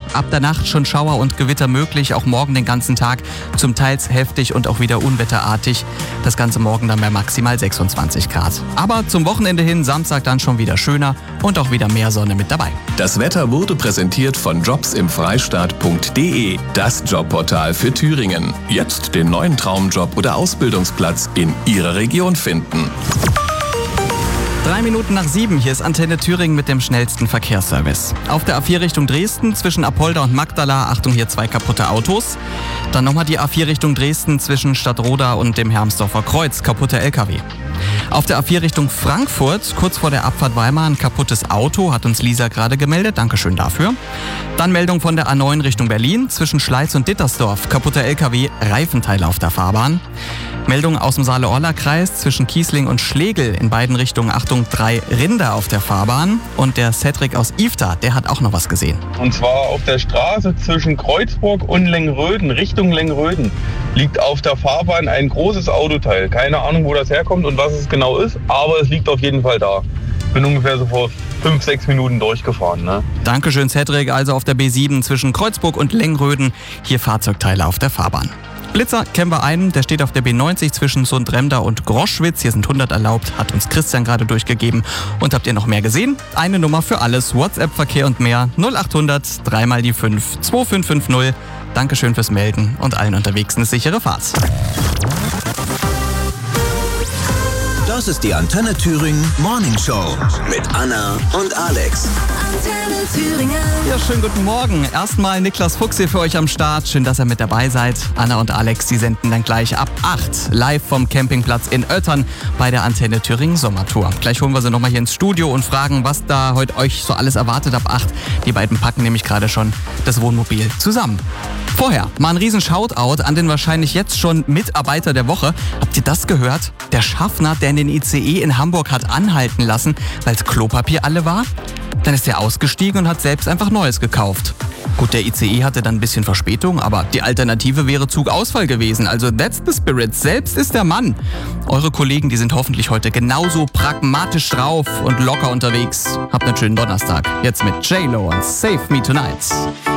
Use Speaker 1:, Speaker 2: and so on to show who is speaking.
Speaker 1: Ab der Nacht schon Schauer und Gewitter möglich, auch morgen den ganzen Tag. Zum Teils heftig und auch wieder unwetterartig. Das Ganze morgen dann bei maximal 26 Grad. Aber zum Wochenende hin, Samstag dann schon wieder schöner und auch wieder mehr Sonne mit dabei.
Speaker 2: Das Wetter wurde präsentiert von jobsimfreistaat.de, das Jobportal für Thüringen. Jetzt den neuen Traumjob oder Ausbildungsplatz in Ihrer Region finden.
Speaker 1: 3 Minuten nach 7, hier ist Antenne Thüringen mit dem schnellsten Verkehrsservice. Auf der A4 Richtung Dresden zwischen Apolda und Magdala, Achtung, hier 2 kaputte Autos. Dann nochmal die A4 Richtung Dresden zwischen Stadtroda und dem Hermsdorfer Kreuz, kaputter LKW. Auf der A4 Richtung Frankfurt, kurz vor der Abfahrt Weimar, ein kaputtes Auto, hat uns Lisa gerade gemeldet, Dankeschön dafür. Dann Meldung von der A9 Richtung Berlin, zwischen Schleiz und Dittersdorf, kaputter LKW, Reifenteile auf der Fahrbahn. Meldung aus dem Saale-Orla-Kreis zwischen Kiesling und Schlegel, in beiden Richtungen, Achtung, 3 Rinder auf der Fahrbahn. Und der Cedric aus Ifta, der hat auch noch was gesehen.
Speaker 3: Und zwar auf der Straße zwischen Kreuzburg und Lengröden, Richtung Lengröden, liegt auf der Fahrbahn ein großes Autoteil. Keine Ahnung, wo das herkommt und was es genau ist, aber es liegt auf jeden Fall da. Bin ungefähr so vor 5-6 Minuten durchgefahren. Ne?
Speaker 1: Dankeschön, Cedric. Also auf der B7 zwischen Kreuzburg und Lengröden, hier Fahrzeugteile auf der Fahrbahn. Blitzer kennen wir einen, der steht auf der B90 zwischen Sundremda und Groschwitz. Hier sind 100 erlaubt, hat uns Christian gerade durchgegeben. Und habt ihr noch mehr gesehen? Eine Nummer für alles, WhatsApp-Verkehr und mehr. 0800 3 mal die 5 2550. Dankeschön fürs Melden und allen unterwegs eine sichere Fahrt.
Speaker 4: Das ist die Antenne Thüringen Morning Show mit Anna und Alex.
Speaker 5: Antenne Thüringen.
Speaker 1: Ja, schönen guten Morgen. Erstmal Niklas Fuchs hier für euch am Start. Schön, dass ihr mit dabei seid. Anna und Alex, die senden dann gleich ab 8 live vom Campingplatz in Oettern bei der Antenne Thüringen Sommertour. Gleich holen wir sie nochmal hier ins Studio und fragen, was da heute euch so alles erwartet ab 8. Die beiden packen nämlich gerade schon das Wohnmobil zusammen. Vorher mal ein riesen Shoutout an den wahrscheinlich jetzt schon Mitarbeiter der Woche. Habt ihr das gehört? Der Schaffner, der in den ICE in Hamburg hat anhalten lassen, weil das Klopapier alle war? Dann ist er ausgestiegen und hat selbst einfach Neues gekauft. Gut, der ICE hatte dann ein bisschen Verspätung, aber die Alternative wäre Zugausfall gewesen. Also that's the spirit. Selbst ist der Mann. Eure Kollegen, die sind hoffentlich heute genauso pragmatisch drauf und locker unterwegs. Habt einen schönen Donnerstag. Jetzt mit J-Lo und Save Me Tonight.